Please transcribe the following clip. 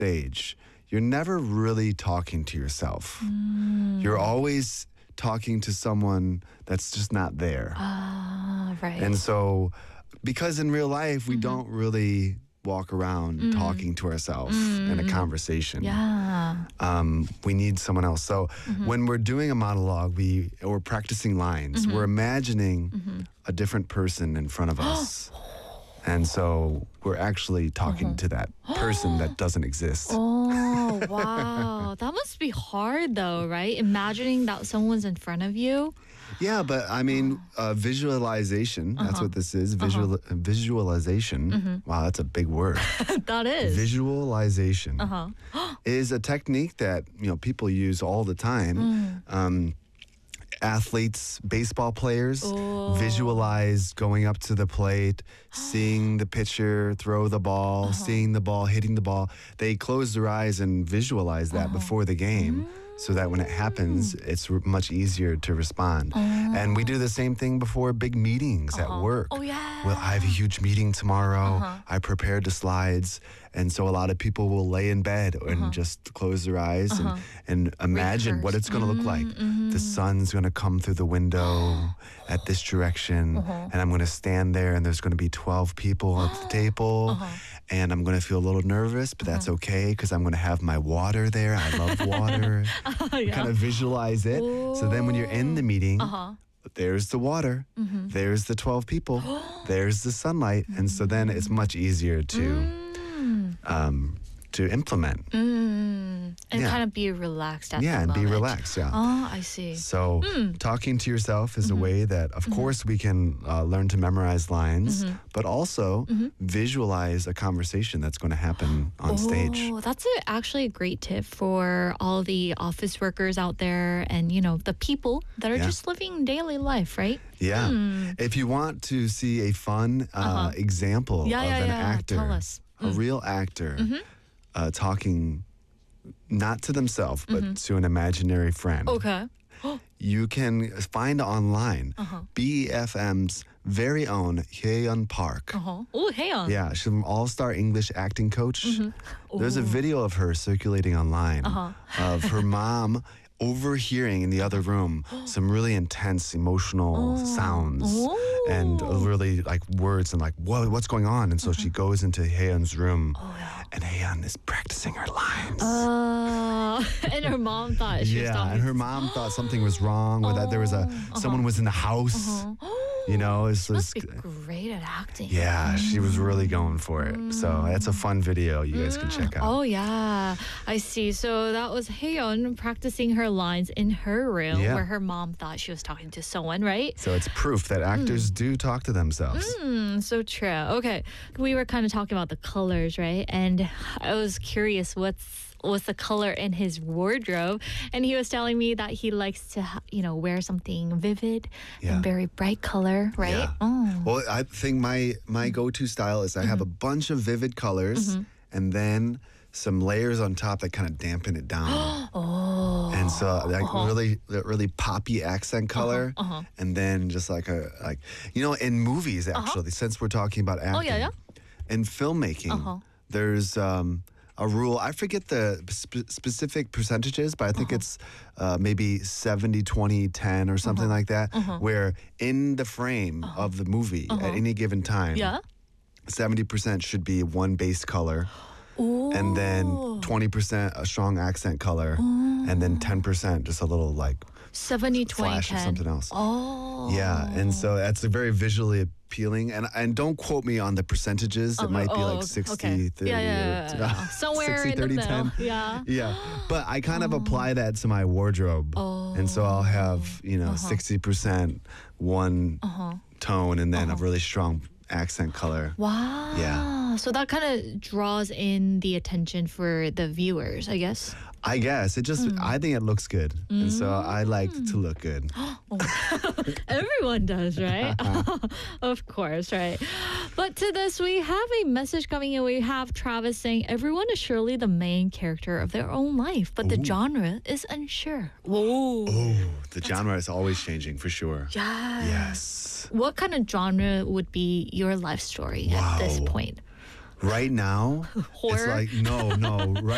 stage, you're never really talking to yourself. You're always talking to someone that's just not there. Ah, right. And so, because in real life, we don't really walk around talking to ourselves in a conversation. Yeah. We need someone else. So when we're doing a monologue, we're practicing lines. We're imagining a different person in front of us. And so we're actually talking to that person that doesn't exist. Oh, wow. That must be hard though, right? Imagining that someone's in front of you. Yeah, but I mean, visualization, that's what this is. Visualization. Wow, that's a big word. That is. Visualization is a technique that, people use all the time. Athletes, baseball players visualize going up to the plate, seeing the pitcher throw the ball, seeing the ball, hitting the ball. They close their eyes and visualize that before the game so that when it happens, it's much easier to respond. And we do the same thing before big meetings at work. Oh, yeah. Well, I have a huge meeting tomorrow. I prepared the slides. And so a lot of people will lay in bed and just close their eyes and imagine what it's going to look like. The sun's going to come through the window at this direction, and I'm going to stand there, and there's going to be 12 people at the table, and I'm going to feel a little nervous, but that's okay because I'm going to have my water there. I love water. Kind of visualize it. So then when you're in the meeting, there's the water, there's the 12 people, there's the sunlight, and so then it's much easier to implement. And kind of be relaxed at the moment. And be relaxed, Oh, I see. So talking to yourself is a way that, of course, we can learn to memorize lines, but also visualize a conversation that's going to happen on stage. Oh, that's actually a great tip for all the office workers out there and, the people that are just living daily life, right? Yeah. If you want to see a fun example of an actor, tell us. a real actor talking not to themselves, but to an imaginary friend. Okay. You can find online BFM's very own Hyeon Park. Oh, Hyeon. Yeah, she's an all-star English acting coach. There's a video of her circulating online of her mom overhearing in the other room some really intense emotional sounds and really like words and like, what's going on? And so she goes into Haeyeon's room and Haeyeon is practicing her lines. And her mom thought she was talking. And her mom thought something was wrong or that there was someone was in the house. Must be great at acting. Yeah, she was really going for it. So that's a fun video you guys can check out. Oh, yeah. I see. So that was Haeyeon practicing her lines in her room where her mom thought she was talking to someone, right? So it's proof that actors do talk to themselves. So true. Okay. We were kind of talking about the colors, right? And I was curious what's the color in his wardrobe, and he was telling me that he likes to wear something vivid and very bright color, right? Well, I think my go-to style is I have a bunch of vivid colors and then some layers on top that kind of dampen it down. And so really poppy accent color and then just like in movies actually, since we're talking about acting. In filmmaking, there's a rule. I forget the specific percentages, but I think it's maybe 70, 20, 10 or something like that, where in the frame of the movie at any given time, 70% should be one base color, and then 20% a strong accent color, and then 10% just a little like 70, 20, flash 10. of something else. Oh. Yeah, and so that's a very visually appealing. And don't quote me on the percentages. It might be like 60, 30. Somewhere 60, 30, in the middle. 10. Yeah. Yeah, but I kind of apply that to my wardrobe. And so I'll have, 60% one tone and then a really strong accent color. Wow. Yeah. So that kind of draws in the attention for the viewers, I guess. I guess it just, I think it looks good. And so I like to look good. Everyone does, right? Of course, right? But to this, we have a message coming in. We have Travis saying, everyone is surely the main character of their own life, but the genre is unsure. Whoa. Oh, the genre is always changing for sure. Yes. Yes. What kind of genre would be your life story at this point? Right now, Horror? it's like, no. Right